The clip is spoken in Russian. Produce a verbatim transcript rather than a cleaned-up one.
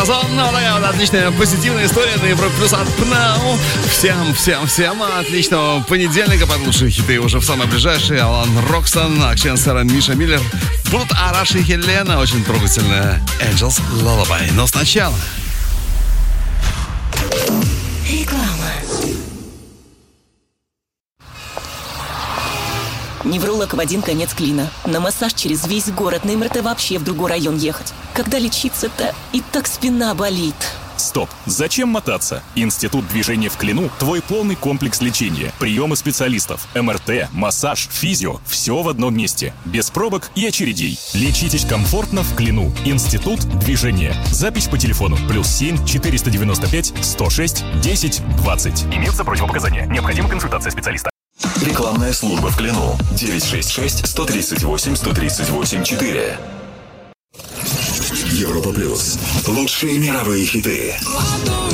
Ну, такая вот отличная позитивная история на Европе Плюс от ПНАУ. Всем, всем, всем отличного понедельника. Под лучшие хиты уже в самое ближайшее. Алан Роксон, Акшен Сара, Миша Миллер. Будут Араш и Хелена. Очень трогательная Angels Lullaby. Но сначала... Реклама. Невролог в один конец клина. На массаж через весь город, на эм эр тэ вообще в другой район ехать. Когда лечиться-то? И так спина болит. Стоп! Зачем мотаться? Институт движения в Клину – твой полный комплекс лечения. Приемы специалистов, эм эр тэ, массаж, физио – все в одном месте. Без пробок и очередей. Лечитесь комфортно в Клину. Институт движения. Запись по телефону плюс семь четыреста девяносто пять сто шесть десять двадцать. Имеются противопоказания. Необходима консультация специалиста. Рекламная служба в Клину. девять шесть шесть сто тридцать восемь сто тридцать восемь четыре. Европа Плюс. Лучшие мировые хиты.